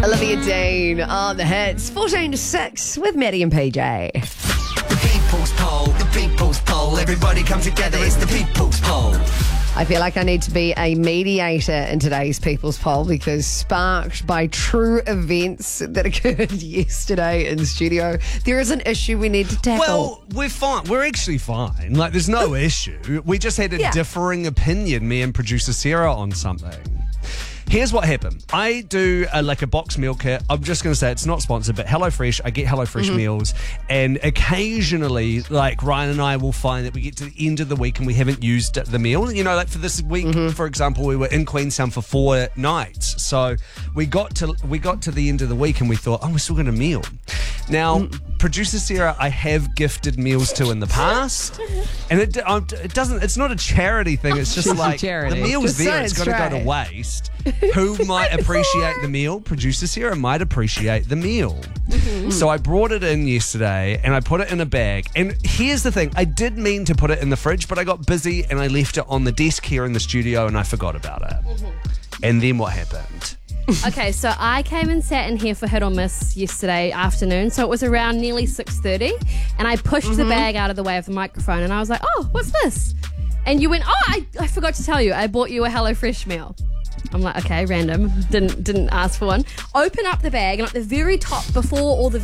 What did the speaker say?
Olivia Dean on the hits. 14 to 6 with Maddie and PJ. The people's poll, the people's poll. Everybody come together, it's the people's poll. I feel like I need to be a mediator in today's People's Poll because sparked by true events that occurred yesterday in the studio, there is an issue we need to tackle. Well, we're fine. We're actually fine. Like, there's no issue. We just had a differing opinion, me and producer Sarah, on something. Here's what happened. I do a box meal kit. I'm just going to say it's not sponsored, but HelloFresh, I get HelloFresh meals. And occasionally, like, Ryan and I will find that we get to the end of the week and we haven't used the meal. You know, like for this week, for example, we were in Queenstown for 4 nights. So we got to the end of the week and we thought, we're still going to meal. Now, producer Sarah, I have gifted meals to in the past. And it doesn't, it's not a charity thing. It's just like the meal's there. It's got to go to waste. Who might appreciate the meal? Producer Sarah might appreciate the meal. So I brought it in yesterday and I put it in a bag. And here's the thing. I did mean to put it in the fridge, but I got busy and I left it on the desk here in the studio and I forgot about it. And then what happened? Okay, so I came and sat in here for Hit or Miss yesterday afternoon. So it was around nearly 6:30. And I pushed the bag out of the way of the microphone and I was like, oh, what's this? And you went, I forgot to tell you, I bought you a HelloFresh meal. I'm like, okay, random. Didn't ask for one. Open up the bag and at the very top, before all the